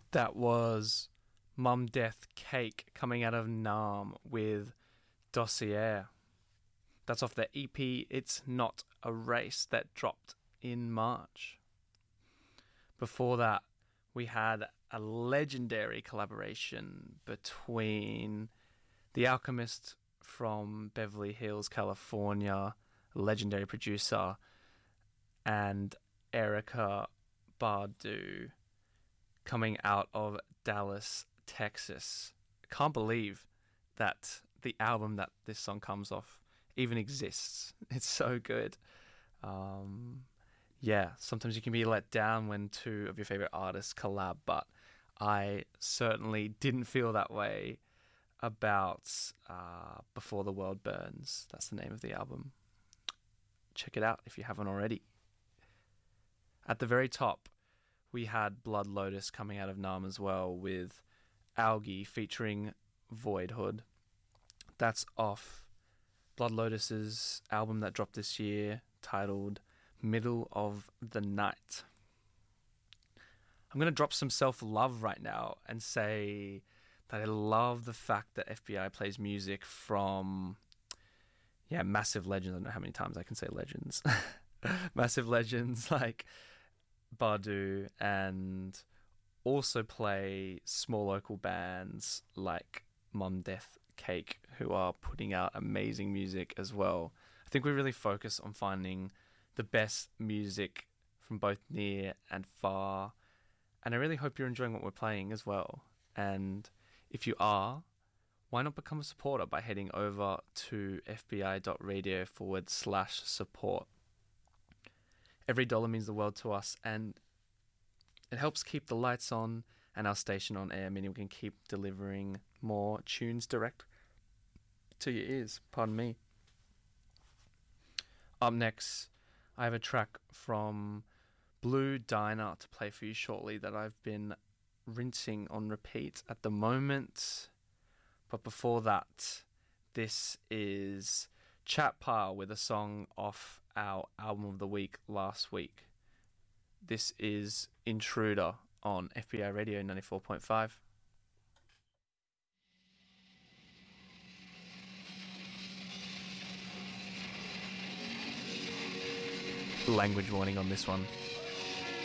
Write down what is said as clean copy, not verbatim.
That was Mum Death Cake coming out of Nam with Dossier. That's off the EP It's Not a Race that dropped in March. Before that, we had a legendary collaboration between The Alchemist from Beverly Hills, California, a legendary producer, and Erica Badu coming out of Dallas, Texas. I can't believe that the album that this song comes off even exists. It's so good. Yeah, sometimes you can be let down when two of your favorite artists collab, but I certainly didn't feel that way about Before the World Burns. That's the name of the album. Check it out if you haven't already. At the very top, we had Blood Lotus coming out of Nam as well with Algae featuring Voidhood. That's off Blood Lotus's album that dropped this year titled Middle of the Night. I'm going to drop some self-love right now and say that I love the fact that FBI plays music from, massive legends. I don't know how many times I can say legends. Massive legends like Badu, and also play small local bands like Mum Death Cake, who are putting out amazing music as well. I think we really focus on finding the best music from both near and far, and I really hope you're enjoying what we're playing as well. And if you are, why not become a supporter by heading over to fbi.radio/support. Every dollar means the world to us, and it helps keep the lights on and our station on air, meaning we can keep delivering more tunes direct to your ears. Pardon me. Up next, I have a track from Blue Diner to play for you shortly that I've been rinsing on repeat at the moment. But before that, this is Chat Pile with a song off our album of the week last week. This is Intruder on FBI Radio 94.5. Language warning on this one.